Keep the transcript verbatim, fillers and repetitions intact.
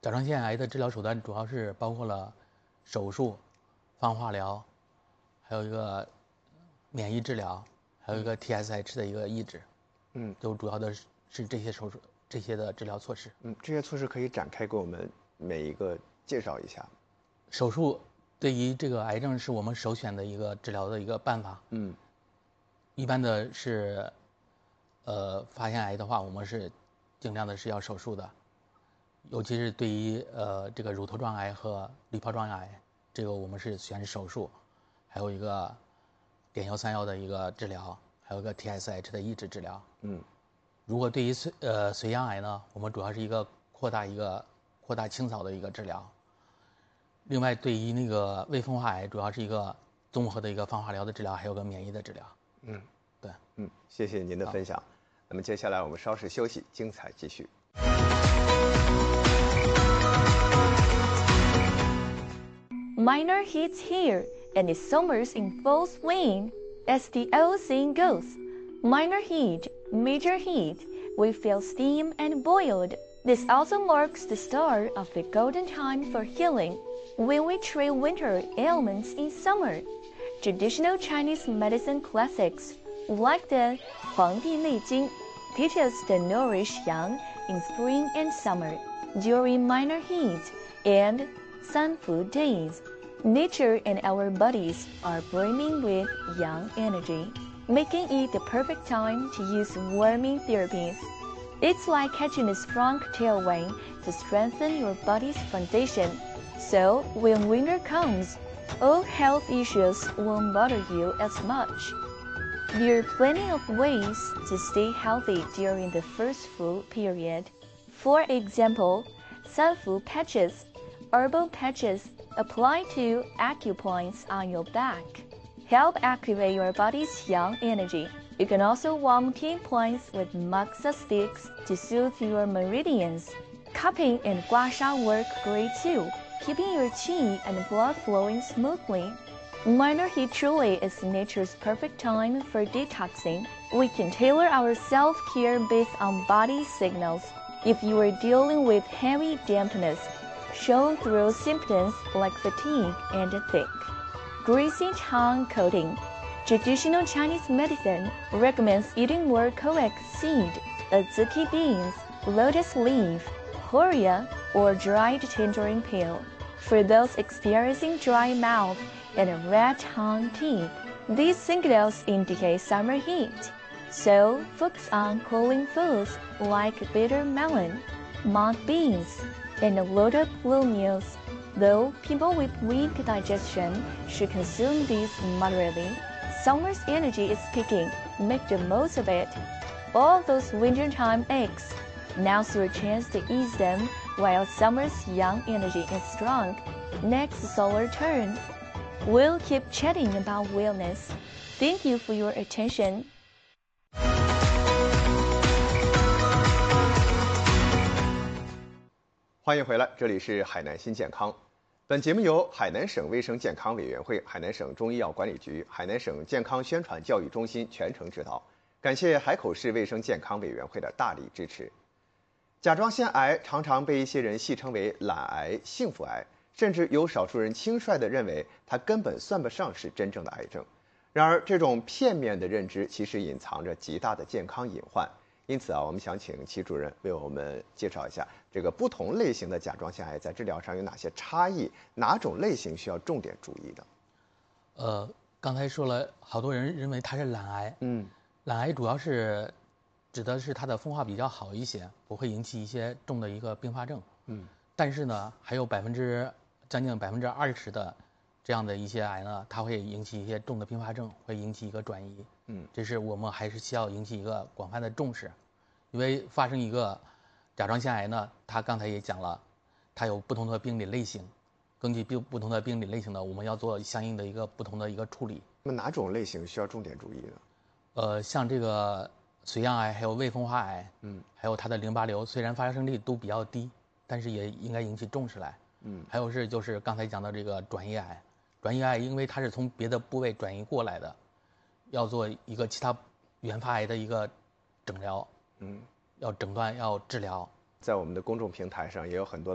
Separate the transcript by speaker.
Speaker 1: 甲状腺癌的治疗手段主要是包括了手术、放化疗，还有一个免疫治疗，还有一个 T S H 的一个抑制。嗯，都主要的是是这些手术这些的治疗措施。
Speaker 2: 嗯，这些措施可以展开给我们每一个介绍一下。
Speaker 1: 手术对于这个癌症是我们首选的一个治疗的一个办法。嗯，一般的是，呃，发现癌的话，我们是尽量的是要手术的。尤其是对于呃这个乳头状癌和滤泡状癌，这个我们是选手术，还有一个碘幺三幺的一个治疗，还有一个 T S H 的抑制治疗。嗯，如果对于髓呃髓样癌呢，我们主要是一个扩大一个扩大清扫的一个治疗。另外，对于那个未分化癌，主要是一个综合的一个放化疗的治疗，还有个免疫的治疗。嗯，对，
Speaker 2: 嗯，谢谢您的分享。那么接下来我们稍事休息，精彩继续。
Speaker 3: Minor heat's here, and it's summer's in full swing. As the old saying goes, minor heat, major heat, we feel steam and boiled. This also marks the start of the golden time for healing, when we trade winter ailments in summer. Traditional Chinese medicine classics, like the Huang Di Nei Jing, teach us to nourish yang in spring and summer, during minor heat and sunful days. Nature and our bodies are brimming with yang energy, making it the perfect time to use warming therapies. It's like catching a strong tailwind to strengthen your body's foundation. So when winter comes, all health issues won't bother you as much. There are plenty of ways to stay healthy during the first flu period. For example, sunflu patches, herbal patches, apply to acupoints on your back. Help activate your body's yang energy. You can also warm tea points with moxa sticks to soothe your meridians. Cupping and gua sha work great too, keeping your qi and blood flowing smoothly. Minor heat truly is nature's perfect time for detoxing. We can tailor our self-care based on body signals. If you are dealing with heavy dampness, shown through symptoms like fatigue and thick, greasy tongue coating, traditional Chinese medicine recommends eating more coax seed, azuki beans, lotus leaf, horia, or dried tangerine peel. For those experiencing dry mouth and red tongue teeth, these signals indicate summer heat. So focus on cooling foods like bitter melon, mung beans, and lotus blue meals. Though people with weak digestion should consume these moderately, summer's energy is peaking. Make the most of it. All those wintertime aches, now's your chance to ease them while summer's yang energy is strong. Next solar turn, we'll keep chatting about wellness. Thank you for your attention.
Speaker 2: 欢迎回来，这里是海南新健康。本节目由海南省卫生健康委员会、海南省中医药管理局、海南省健康宣传教育中心全程指导，感谢海口市卫生健康委员会的大力支持。甲状腺癌常常被一些人戏称为懒癌、幸福癌，甚至有少数人轻率地认为它根本算不上是真正的癌症。然而，这种片面的认知其实隐藏着极大的健康隐患。因此啊，我们想请齐主任为我们介绍一下这个不同类型的甲状腺癌在治疗上有哪些差异，哪种类型需要重点注意的？
Speaker 1: 呃，刚才说了，好多人认为它是懒癌。嗯，懒癌主要是指的是它的分化比较好一些，不会引起一些重的一个并发症。嗯，但是呢，还有百分之将近百分之二十的这样的一些癌呢，它会引起一些重的并发症，会引起一个转移。嗯，这是我们还是需要引起一个广泛的重视，因为发生一个甲状腺癌呢，它刚才也讲了，它有不同的病理类型，根据不不同的病理类型呢，我们要做相应的一个不同的一个处理。
Speaker 2: 那么哪种类型需要重点注意呢？
Speaker 1: 呃，像这个髓样癌还有未分化癌，嗯，还有它的淋巴瘤，虽然发生率都比较低，但是也应该引起重视来。嗯，还有是就是刚才讲到这个转移癌，转移癌因为它是从别的部位转移过来的。要做一个其他原发癌的一个诊疗，嗯，要诊断，要治疗。
Speaker 2: 在我们的公众平台上也有很多